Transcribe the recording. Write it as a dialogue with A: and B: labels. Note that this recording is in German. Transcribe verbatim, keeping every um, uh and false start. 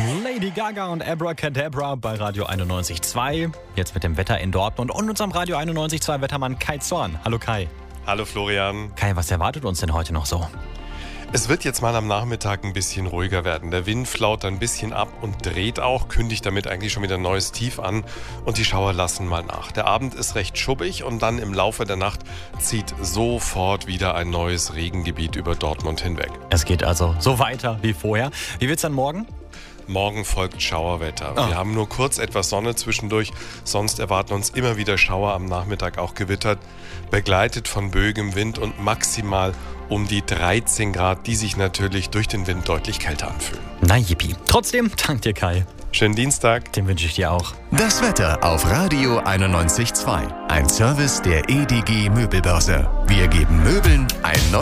A: Lady Gaga und Abracadabra bei Radio einundneunzig Komma zwei. Jetzt mit dem Wetter in Dortmund und unserem Radio einundneunzig Komma zwei Wettermann Kai Zorn. Hallo Kai.
B: Hallo Florian.
A: Kai, was erwartet uns denn heute noch so?
B: Es wird jetzt mal am Nachmittag ein bisschen ruhiger werden. Der Wind flaut ein bisschen ab und dreht auch, kündigt damit eigentlich schon wieder ein neues Tief an und die Schauer lassen mal nach. Der Abend ist recht schuppig und dann im Laufe der Nacht zieht sofort wieder ein neues Regengebiet über Dortmund hinweg.
A: Es geht also so weiter wie vorher. Wie wird's dann morgen?
B: Morgen folgt Schauerwetter.
A: Oh.
B: Wir haben nur kurz etwas Sonne zwischendurch, sonst erwarten uns immer wieder Schauer, am Nachmittag auch Gewitter, begleitet von böigem Wind und maximal um die dreizehn Grad, die sich natürlich durch den Wind deutlich kälter anfühlen.
A: Na yippie. Trotzdem, dank dir Kai.
B: Schönen Dienstag.
A: Den wünsche ich dir auch.
C: Das Wetter auf Radio einundneunzig Komma zwei. Ein Service der E D G Möbelbörse. Wir geben Möbeln ein neues